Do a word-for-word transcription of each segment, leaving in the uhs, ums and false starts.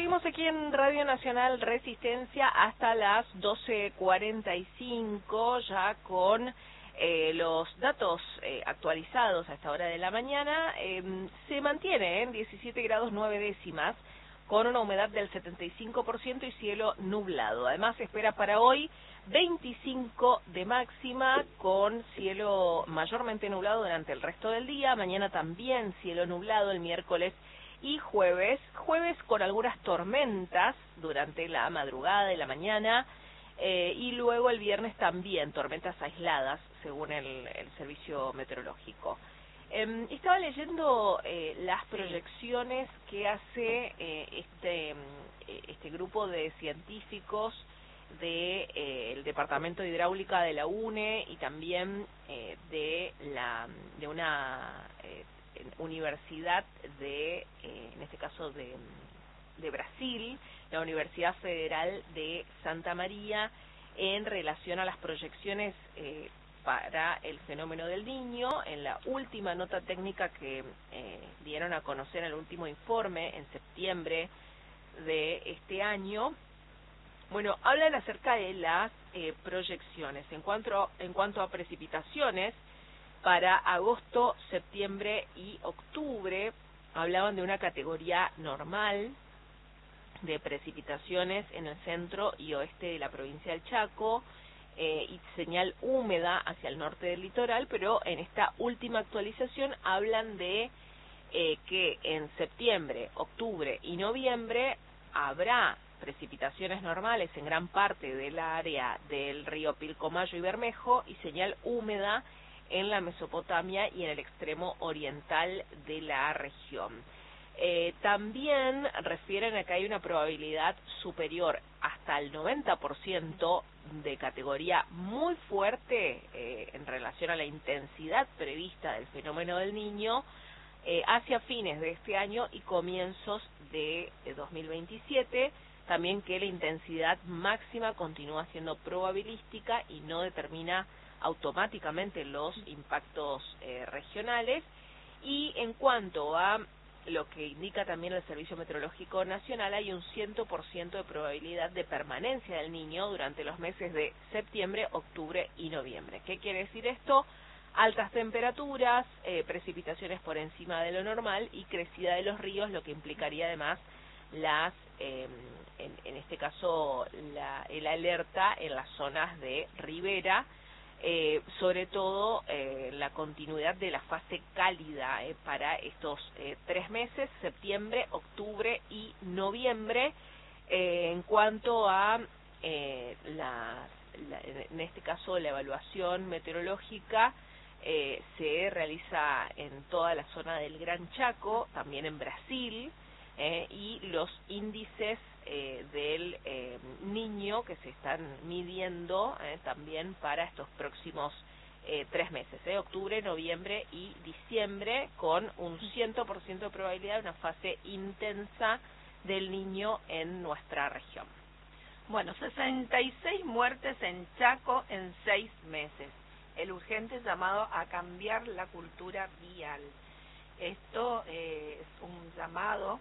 seguimos aquí en Radio Nacional Resistencia hasta las doce cuarenta y cinco, ya con eh, los datos eh, actualizados a esta hora de la mañana. Eh, se mantiene en diecisiete grados nueve décimas, con una humedad del setenta y cinco por ciento y cielo nublado. Además, se espera para hoy veinticinco de máxima, con cielo mayormente nublado durante el resto del día. Mañana también cielo nublado, el miércoles y jueves, jueves con algunas tormentas durante la madrugada y la mañana, eh, y luego el viernes también tormentas aisladas, según el, el servicio meteorológico. Eh, estaba leyendo eh, las proyecciones que hace eh, este, este grupo de científicos del de, eh, Departamento de Hidráulica de la UNE y también eh, de, la, de una eh, universidad de, eh, en este caso de, de Brasil, la Universidad Federal de Santa María, en relación a las proyecciones eh, para el fenómeno del Niño. En la última nota técnica que eh, dieron a conocer, en el último informe, en septiembre de este año, bueno, hablan acerca de las eh, proyecciones. En cuanto, en cuanto a precipitaciones, para agosto, septiembre y octubre, hablaban de una categoría normal de precipitaciones en el centro y oeste de la provincia del Chaco, eh, y señal húmeda hacia el norte del litoral, pero en esta última actualización hablan de eh, que en septiembre, octubre y noviembre habrá precipitaciones normales en gran parte del área del río Pilcomayo y Bermejo, y señal húmeda en la Mesopotamia y en el extremo oriental de la región. Eh, también refieren a que hay una probabilidad superior hasta el noventa por ciento de categoría muy fuerte eh, en relación a la intensidad prevista del fenómeno del Niño eh, hacia fines de este año y comienzos de, de dos mil veintisiete. También que la intensidad máxima continúa siendo probabilística y no determina automáticamente los impactos eh, regionales. Y en cuanto a lo que indica también el Servicio Meteorológico Nacional, hay un cien por ciento de probabilidad de permanencia del Niño durante los meses de septiembre, octubre y noviembre. ¿Qué quiere decir esto? Altas temperaturas, eh, precipitaciones por encima de lo normal y crecida de los ríos, lo que implicaría además las, eh, en, en este caso, la, el alerta en las zonas de ribera, eh, sobre todo eh, la continuidad de la fase cálida eh, para estos eh, tres meses, septiembre, octubre y noviembre. Eh, en cuanto a eh, la, la, en este caso la evaluación meteorológica, eh, se realiza en toda la zona del Gran Chaco, también en Brasil, eh, y los índices eh, del eh, Niño que se están midiendo eh, también para estos próximos eh, tres meses, eh, octubre, noviembre y diciembre, con un cien por ciento de probabilidad de una fase intensa del Niño en nuestra región. Bueno, sesenta y seis muertes en Chaco en seis meses. El urgente llamado a cambiar la cultura vial. Esto eh, es un llamado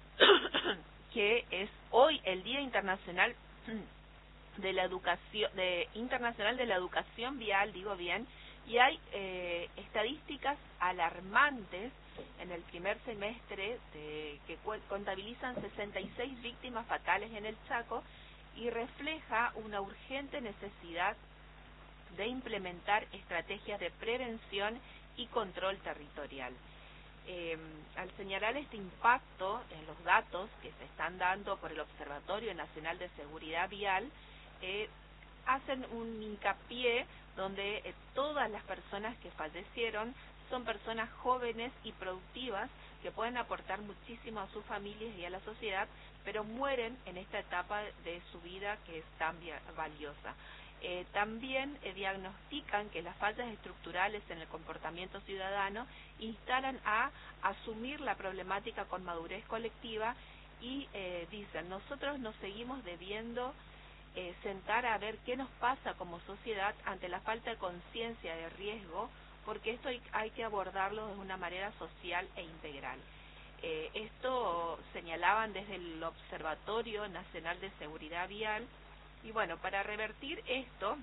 que es hoy el Día Internacional de la Educación, de, Internacional de la Educación Vial, digo bien, y hay eh, estadísticas alarmantes en el primer semestre de, que contabilizan sesenta y seis víctimas fatales en el Chaco, y refleja una urgente necesidad de implementar estrategias de prevención y control territorial. Eh, al señalar este impacto en los datos que se están dando por el Observatorio Nacional de Seguridad Vial, eh, hacen un hincapié donde eh, todas las personas que fallecieron son personas jóvenes y productivas que pueden aportar muchísimo a sus familias y a la sociedad, pero mueren en esta etapa de su vida que es tan valiosa. Eh, también eh, diagnostican que las fallas estructurales en el comportamiento ciudadano instalan a asumir la problemática con madurez colectiva y eh, dicen, nosotros nos seguimos debiendo eh, sentar a ver qué nos pasa como sociedad ante la falta de conciencia de riesgo, porque esto hay, hay que abordarlo de una manera social e integral. Eh, esto señala señalaban desde el Observatorio Nacional de Seguridad Vial. Y bueno, para revertir esto,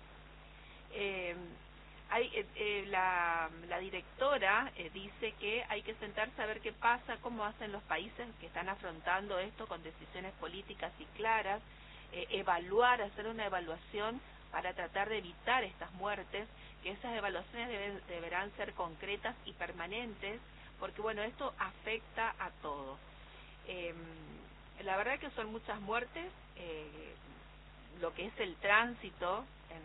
eh, hay, eh, eh, la, la directora eh, dice que hay que sentarse a ver qué pasa, cómo hacen los países que están afrontando esto con decisiones políticas y claras, eh, evaluar, hacer una evaluación para tratar de evitar estas muertes, que esas evaluaciones deben, deberán ser concretas y permanentes, porque bueno, esto afecta a todo. Eh, la verdad que son muchas muertes, eh, lo que es el tránsito en,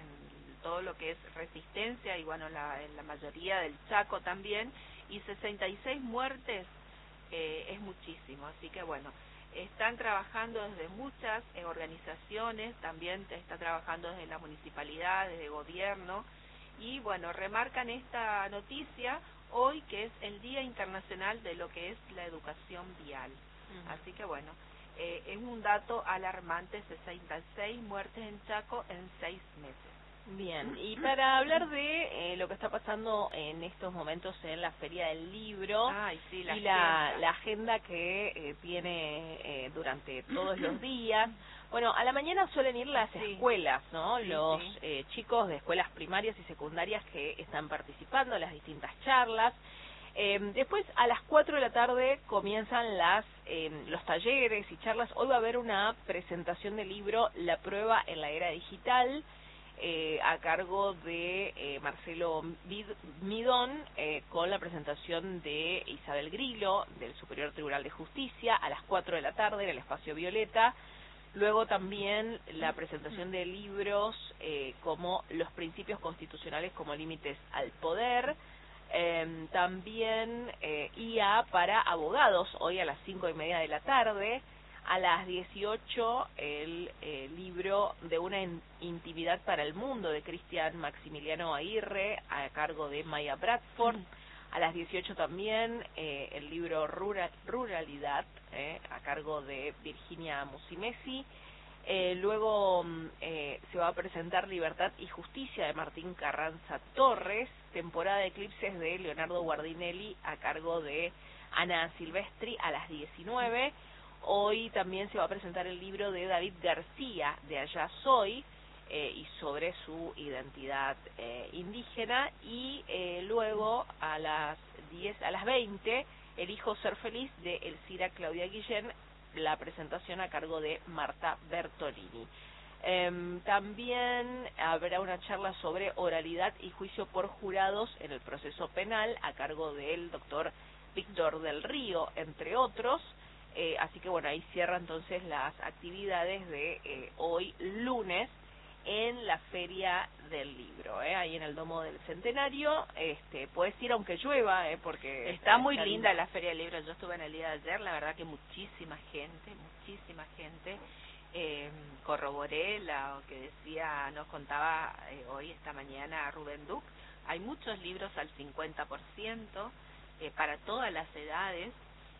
en todo lo que es Resistencia y bueno, la, en la mayoría del Chaco también, y sesenta y seis muertes eh, es muchísimo, así que bueno, están trabajando desde muchas eh, organizaciones, también está trabajando desde la municipalidad, desde el gobierno, y bueno, remarcan esta noticia hoy que es el Día Internacional de lo que es la educación vial. Uh-huh. Así que bueno, eh, es un dato alarmante, sesenta y seis muertes en Chaco en seis meses. Bien, y para hablar de eh, lo que está pasando en estos momentos en la Feria del Libro Ay, sí, la y la, la agenda que eh, tiene eh, durante todos los días, bueno, a la mañana suelen ir las sí. escuelas, ¿no? Sí, los sí. Eh, chicos de escuelas primarias y secundarias que están participando en las distintas charlas. Eh, después, a las cuatro de la tarde, comienzan las eh, los talleres y charlas. Hoy va a haber una presentación del libro La prueba en la era digital, Eh, a cargo de eh, Marcelo Midón, eh, con la presentación de Isabel Grillo, del Superior Tribunal de Justicia, a las cuatro de la tarde en el Espacio Violeta. Luego también la presentación de libros eh, como Los Principios Constitucionales como Límites al Poder. Eh, también eh, I A para abogados, hoy a las cinco y media de la tarde. A las dieciocho, el eh, libro de una in intimidad para el mundo de Cristian Maximiliano Aguirre, a cargo de Maya Bradford. Mm. A las dieciocho también eh, el libro Rural, Ruralidad, eh, a cargo de Virginia Musimesi. Eh, luego eh, se va a presentar Libertad y Justicia de Martín Carranza Torres, temporada de eclipses de Leonardo Guardinelli, a cargo de Ana Silvestri, a las diecinueve. Hoy también se va a presentar el libro de David García, de Allá Soy, eh, y sobre su identidad eh, indígena. Y eh, luego a las diez, a las veinte, Elijo Ser Feliz, de Elcira Claudia Guillén, la presentación a cargo de Marta Bertolini. Eh, también habrá una charla sobre oralidad y juicio por jurados en el proceso penal, a cargo del doctor Víctor del Río, entre otros. Eh, así que bueno, ahí cierra entonces las actividades de eh, hoy lunes en la Feria del Libro, ¿eh? Ahí en el Domo del Centenario. Este, puedes ir aunque llueva, ¿eh? Porque está, está muy está linda la Feria del Libro. Yo estuve en el día de ayer, la verdad que muchísima gente, muchísima gente. Eh, corroboré lo que decía, nos contaba eh, hoy, esta mañana, Rubén Duc. Hay muchos libros al cincuenta por ciento eh, para todas las edades.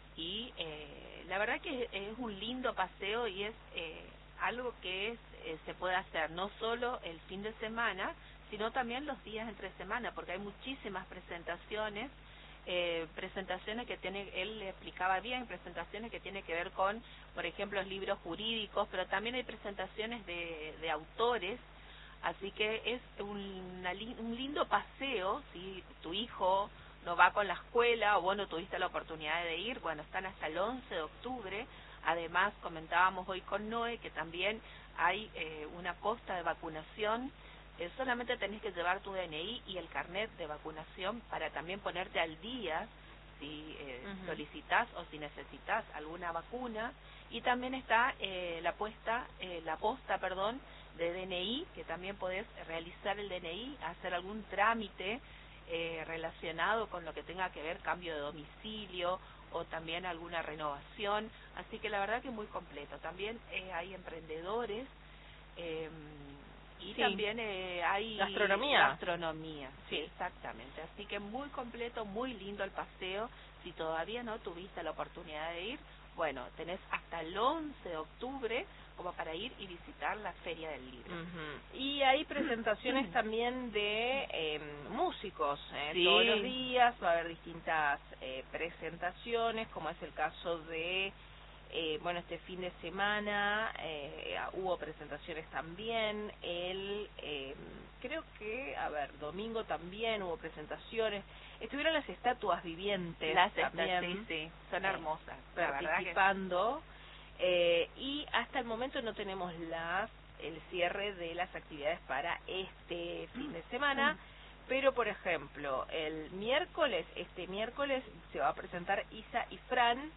Y eh, la verdad que es un lindo paseo y es eh, algo que es, eh, se puede hacer no solo el fin de semana, sino también los días entre semana, porque hay muchísimas presentaciones, eh, presentaciones que tiene, él le explicaba bien, presentaciones que tienen que ver con, por ejemplo, libros jurídicos, pero también hay presentaciones de, de autores, así que es un, una, un lindo paseo. Si tu hijo no va con la escuela o vos no tuviste la oportunidad de ir, bueno, están hasta el once de octubre. Además, comentábamos hoy con Noé que también hay eh, una posta de vacunación. Eh, solamente tenés que llevar tu D N I y el carnet de vacunación para también ponerte al día si eh, uh-huh. solicitas o si necesitas alguna vacuna. Y también está eh, la puesta, eh, la posta, perdón, de D N I, que también podés realizar el D N I, hacer algún trámite Eh, relacionado con lo que tenga que ver cambio de domicilio o también alguna renovación, así que la verdad que muy completo. También eh, hay emprendedores eh, y sí. también eh, hay gastronomía, gastronomía, sí, exactamente, así que muy completo, muy lindo el paseo. Si todavía no tuviste la oportunidad de ir, bueno, tenés hasta el once de octubre como para ir y visitar la Feria del Libro. Uh-huh. Y hay presentaciones también de eh, músicos, ¿eh? Sí. Todos los días va a haber distintas eh, presentaciones, como es el caso de, eh, bueno, este fin de semana eh, hubo presentaciones también, el, eh, creo que, a ver, domingo también hubo presentaciones, estuvieron las estatuas vivientes las también, sí, sí, son eh, hermosas, participando. Eh, y hasta el momento no tenemos las el cierre de las actividades para este fin de semana, pero por ejemplo, el miércoles, este miércoles se va a presentar Isa y Fran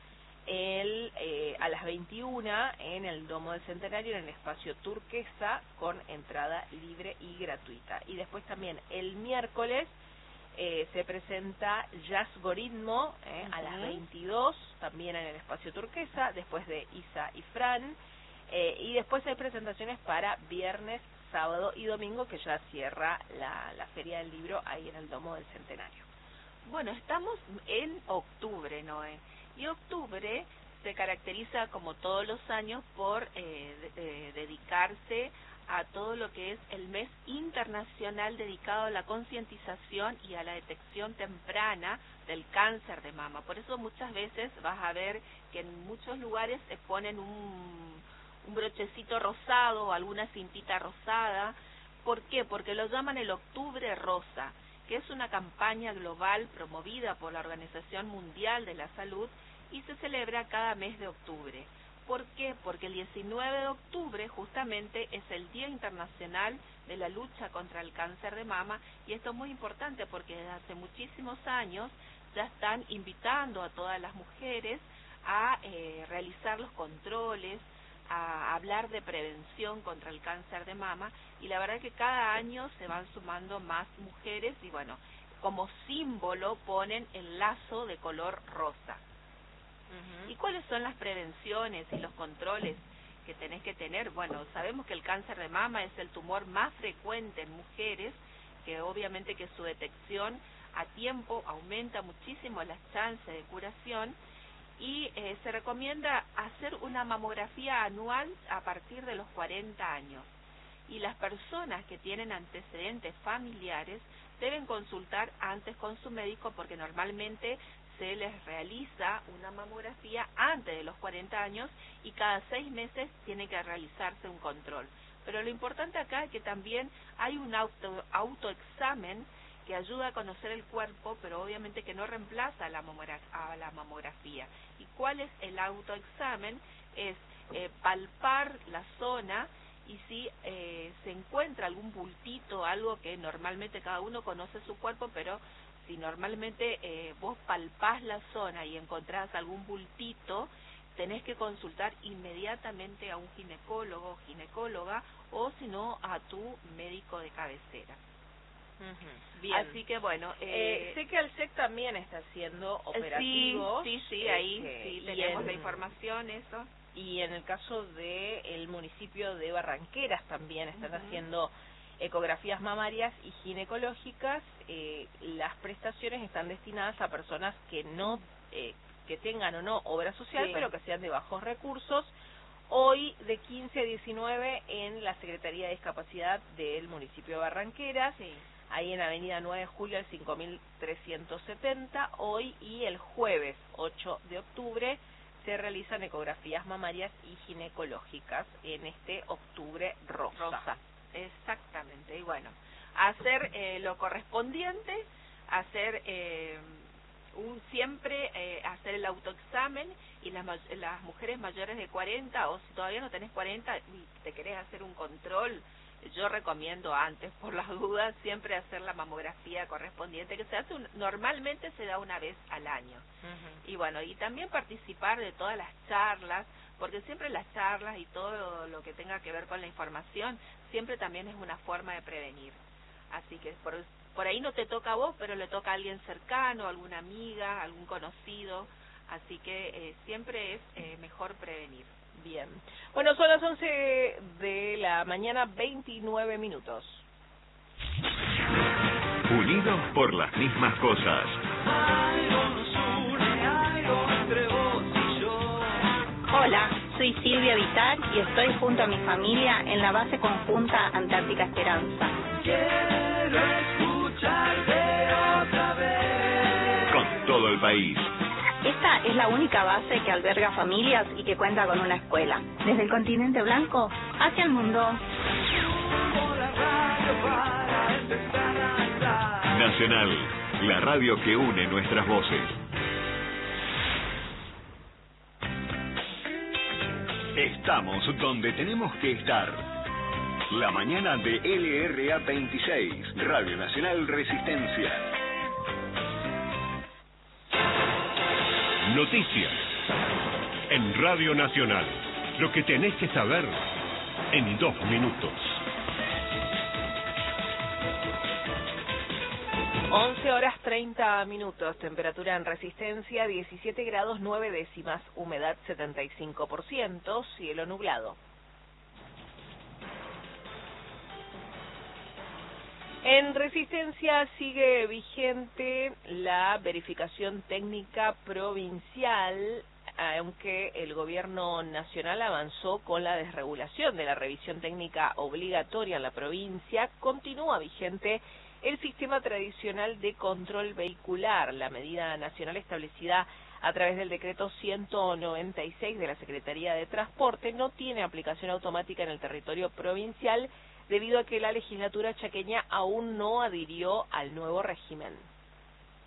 el, eh, a las veintiuna en el Domo del Centenario, en el espacio Turquesa, con entrada libre y gratuita. Y después también el miércoles Eh, se presenta Jazz Goritmo eh, uh-huh. a las veintidós, también en el espacio Turquesa, después de Isa y Fran, eh, y después hay presentaciones para viernes, sábado y domingo, que ya cierra la, la Feria del Libro ahí en el Domo del Centenario. Bueno, estamos en octubre, Noé, y octubre se caracteriza, como todos los años, por eh, de, de, dedicarse a todo lo que es el mes internacional dedicado a la concientización y a la detección temprana del cáncer de mama. Por eso muchas veces vas a ver que en muchos lugares se ponen un, un brochecito rosado o alguna cintita rosada. ¿Por qué? Porque lo llaman el Octubre Rosa, que es una campaña global promovida por la Organización Mundial de la Salud y se celebra cada mes de octubre. ¿Por qué? Porque el diecinueve de octubre justamente es el Día Internacional de la Lucha contra el Cáncer de Mama, y esto es muy importante porque desde hace muchísimos años ya están invitando a todas las mujeres a eh, realizar los controles, a hablar de prevención contra el cáncer de mama, y la verdad que cada año se van sumando más mujeres y bueno, como símbolo ponen el lazo de color rosa. ¿Y cuáles son las prevenciones y los controles que tenés que tener? Bueno, sabemos que el cáncer de mama es el tumor más frecuente en mujeres, que obviamente que su detección a tiempo aumenta muchísimo las chances de curación, y eh, se recomienda hacer una mamografía anual a partir de los cuarenta años. Y las personas que tienen antecedentes familiares deben consultar antes con su médico, porque normalmente se les realiza una mamografía antes de los cuarenta años y cada seis meses tiene que realizarse un control. Pero lo importante acá es que también hay un auto, autoexamen que ayuda a conocer el cuerpo, pero obviamente que no reemplaza a la, a la mamografía. ¿Y cuál es el autoexamen? Es eh, palpar la zona, y si eh, se encuentra algún bultito, algo que normalmente cada uno conoce su cuerpo, pero si normalmente eh, vos palpás la zona y encontrás algún bultito, tenés que consultar inmediatamente a un ginecólogo o ginecóloga, o si no a tu médico de cabecera. Uh-huh. Bien. Así que bueno, eh, eh, sé que Alsec también está haciendo operativos. Sí, sí, sí, ahí este, sí tenemos en, la información, eso. Y en el caso de el municipio de Barranqueras también están uh-huh. haciendo ecografías mamarias y ginecológicas. Eh, las prestaciones están destinadas a personas que no eh, que tengan o no obra social, sí. pero que sean de bajos recursos. Hoy de quince a diecinueve en la Secretaría de Discapacidad del municipio de Barranqueras, sí. ahí en Avenida nueve de julio al cinco mil trescientos setenta, hoy y el jueves ocho de octubre se realizan ecografías mamarias y ginecológicas en este Octubre Rosa. Rosa. Exactamente, y bueno, hacer eh, lo correspondiente, hacer eh, un siempre eh, hacer el autoexamen, y las, las mujeres mayores de cuarenta, o si todavía no tenés cuarenta y te querés hacer un control, yo recomiendo antes, por las dudas, siempre hacer la mamografía correspondiente, que se hace un, normalmente se da una vez al año. Uh-huh. Y bueno, y también participar de todas las charlas, porque siempre las charlas y todo lo que tenga que ver con la información, siempre también es una forma de prevenir. Así que por, por ahí no te toca a vos, pero le toca a alguien cercano, alguna amiga, algún conocido, así que eh, siempre es eh, mejor prevenir. Bien. Bueno, son las once de la mañana, veintinueve minutos. Unidos por las mismas cosas. Algo nos une, algo entre vos y yo. soy Silvia Vitar y estoy junto a mi familia en la base conjunta Antártica Esperanza. Quiero escucharte otra vez. Con todo el país. Esta es la única base que alberga familias y que cuenta con una escuela. Desde el continente blanco hacia el mundo. Nacional, la radio que une nuestras voces. Estamos donde tenemos que estar. La mañana de L R A veintiséis, Radio Nacional Resistencia. Noticias en Radio Nacional. Lo que tenés que saber en dos minutos. once horas treinta minutos, temperatura en Resistencia diecisiete grados nueve décimas, humedad setenta y cinco por ciento, cielo nublado. En Resistencia sigue vigente la verificación técnica provincial, aunque el gobierno nacional avanzó con la desregulación de la revisión técnica obligatoria en la provincia, continúa vigente el sistema tradicional de control vehicular. La medida nacional establecida a través del decreto ciento noventa y seis de la Secretaría de Transporte no tiene aplicación automática en el territorio provincial debido a que la legislatura chaqueña aún no adhirió al nuevo régimen.